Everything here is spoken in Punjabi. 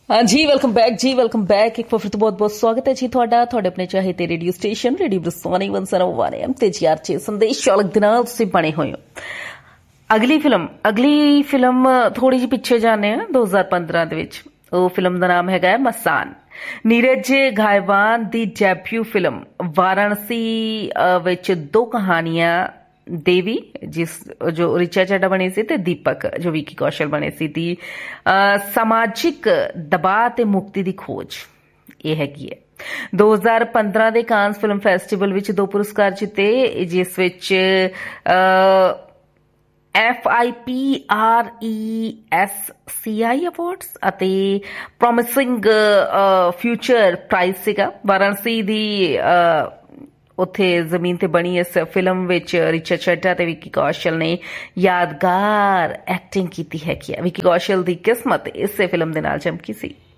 हाँ जी, वेलकम बैक एक बार फिर तो बहुत बहुत स्वागत है जी ਤੁਹਾਡਾ ਤੁਹਾਡੇ ਆਪਣੇ ਚਾਹੇ ਤੇ ਰੇਡੀਓ ਸਟੇਸ਼ਨ ਰੇਡੀਓ ਬਰਸਾਨੀ 101 ਐਮ ਤੇ ਜੀਆਰਚੇ ਸੰਦੇਸ਼ ਚਾਲਕ ਦੇ ਨਾਲ ਤੁਸੀਂ ਬਣੇ ਹੋਏ ਹੋ। ਅਗਲੀ ਫਿਲਮ ਥੋੜੀ ਜਿਹੀ ਪਿੱਛੇ ਜਾਂਦੇ ਆ 2015 ਦੇ ਵਿੱਚ। ਉਹ ਫਿਲਮ ਦਾ ਨਾਮ ਹੈਗਾ ਮਸਾਨ। ਨੀਰਜ ਘਾਇਵਾਨ ਦੀ ਡੈਬਿਊ ਫਿਲਮ ਵਾਰਾਣਸੀ ਵਿੱਚ ਦੋ ਕਹਾਣੀਆਂ देवी जिस जो रिचा चड्ढा बने सी ते दीपक जो विकी कौशल बने सी दी समाजिक दबाव ते मुक्ति दी खोज ये हैगी है। 2015 ਦੇ ਕਾਂਸ ਫਿਲਮ ਫੈਸਟੀਵਲ ਵਿੱਚ ਦੋ ਪੁਰਸਕਾਰ ਜਿੱਤੇ ਜਿਸ ਵਿੱਚ FIPRESCI ਅਵਾਰਡਸ ਅਤੇ ਪ੍ਰੋਮਿਸਿੰਗ ਫਿਊਚਰ ਪ੍ਰਾਈਜ਼ ਸੀਗਾ। ਵਾਰਾਣਸੀ ਦੀ ਉੱਥੇ ਜ਼ਮੀਨ ਤੇ ਬਣੀ ਇਸ ਫਿਲਮ ਵਿੱਚ ਰਿਚਾ ਚੱਢਾ ਤੇ ਵਿੱਕੀ ਕੌਸ਼ਲ ਨੇ ਯਾਦਗਾਰ ਐਕਟਿੰਗ ਕੀਤੀ ਹੈਗੀ ਆ। ਵਿੱਕੀ ਕੌਸ਼ਲ ਦੀ ਕਿਸਮਤ ਇਸੇ ਫਿਲਮ ਦੇ ਨਾਲ ਚਮਕੀ ਸੀ।